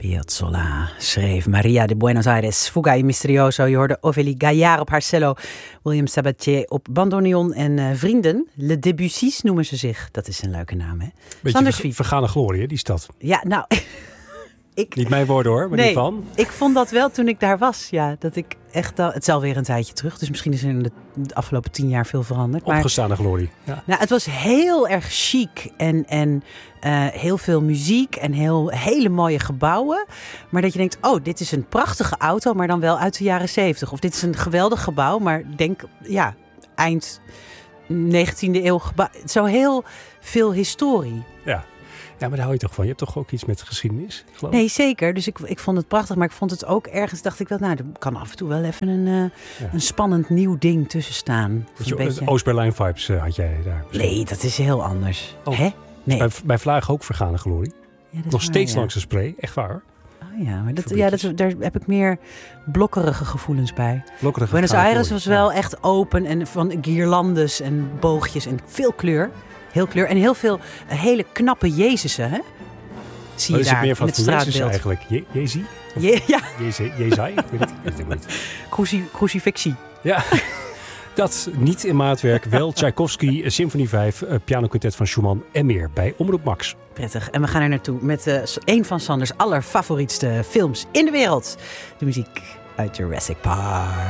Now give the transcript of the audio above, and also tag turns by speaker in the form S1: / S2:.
S1: Piazzolla schreef Maria de Buenos Aires, Fuga y Misterioso. Je hoorde Ophélie Gaillard op haar cello, William Sabatier op bandoneon en vrienden. Le Debussy's noemen ze zich. Dat is een leuke naam, hè?
S2: Beetje vergane glorie, hè, die stad.
S1: Ja, nou...
S2: Niet mijn woorden hoor, maar
S1: nee,
S2: die van.
S1: Ik vond dat wel toen ik daar was. Ja, dat ik echt het is alweer een tijdje terug. Dus misschien is er in de afgelopen 10 jaar veel veranderd.
S2: Opgestane glorie. Ja.
S1: Nou, het was heel erg chic en heel veel muziek en hele mooie gebouwen. Maar dat je denkt, oh, dit is een prachtige auto, maar dan wel uit de jaren 70. Of dit is een geweldig gebouw, maar denk, ja, eind 19e eeuw gebouw. Zo heel veel historie.
S2: Ja. Ja, maar daar hou je toch van? Je hebt toch ook iets met geschiedenis? Geloof ik?
S1: Nee, zeker. Dus ik vond het prachtig. Maar ik vond het ook ergens, dacht ik wel, nou, er kan af en toe wel even een spannend nieuw ding tussen staan.
S2: Beetje... Oost-Berlijn vibes had jij daar.
S1: Nee, dat is heel anders.
S2: Oh.
S1: Hè? Nee.
S2: Bij Vlaag ook vergane glorie. Ja, nog steeds langs de spray. Echt waar.
S1: Oh ja, maar daar heb ik meer blokkerige gevoelens bij. Buenos Aires was wel echt open en van guirlandes en boogjes en veel kleur. Heel kleur en heel veel hele knappe Jezusen, hè? Zie je daar
S2: meer van
S1: in het straatbeeld.
S2: Jezus eigenlijk? Jezi?
S1: Ja.
S2: Jezai? Ik weet het niet.
S1: Crucifixie.
S2: Ja, dat niet in maatwerk. Wel Tchaikovsky, Symfonie 5, pianoquintet van Schumann en meer bij Omroep Max.
S1: Prettig. En we gaan er naartoe met een van Sanders allerfavorietste films in de wereld. De muziek uit Jurassic Park.